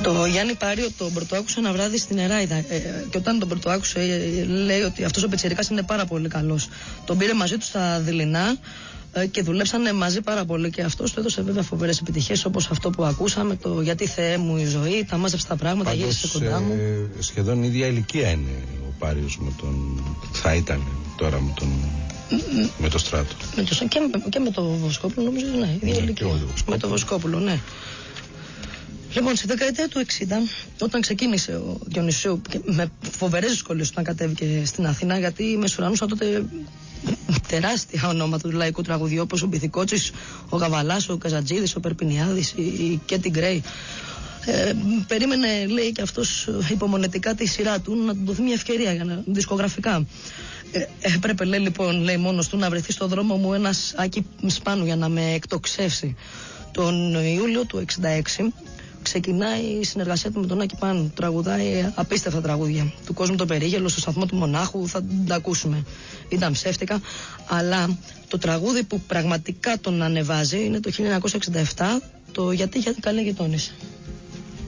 Το Γιάννη Πάριο τον πρωτοάκουσα ένα βράδυ στην Εράιδα και όταν τον πρωτοάκουσε λέει ότι αυτός ο πιτσιρικάς είναι πάρα πολύ καλός. Τον πήρε μαζί του στα δειλινά και δουλέψανε μαζί πάρα πολύ και αυτός του έδωσε βέβαια φοβερές επιτυχίες όπως αυτό που ακούσαμε, το «Γιατί Θεέ μου η ζωή», τα μάζεψε τα πράγματα, γύρισε κοντά μου. Σχεδόν η ίδια ηλικία είναι ο Πάριος με τον... θα ήταν τώρα με το Στράτο. Και με το Βοσκόπουλο νομίζω, ναι, ίδια ηλικία. Με το Βοσκόπουλο, ναι. Λοιπόν, στη δεκαετία του 60, όταν ξεκίνησε ο Διονυσίου με φοβερές δυσκολίες όταν κατέβηκε στην Αθήνα, γιατί μεσουρανούσαν τότε τεράστια ονόματα του λαϊκού τραγουδιού, όπως ο Μπιθικότσης, ο Γαβαλάς, ο Καζατζίδης, ο Περπινιάδης, η Κέτι Γκρέι. Περίμενε, λέει, και αυτός υπομονετικά τη σειρά του να του δοθεί μια ευκαιρία για να δισκογραφικά. Έπρεπε, λέει, λοιπόν, λέει μόνος του, να βρεθεί στο δρόμο μου ένας Άκη Σπάνου για να με εκτοξεύσει. Τον Ιούλιο του 66 ξεκινάει η συνεργασία του με τον Άκη Πάνου. Τραγουδάει απίστευτα τραγούδια. Του κόσμου το περίγελο, στο σταθμό του Μονάχου, θα τα ακούσουμε. Ήταν ψεύτικα, αλλά το τραγούδι που πραγματικά τον ανεβάζει είναι το 1967, το «Γιατί καλή γειτόνισσα».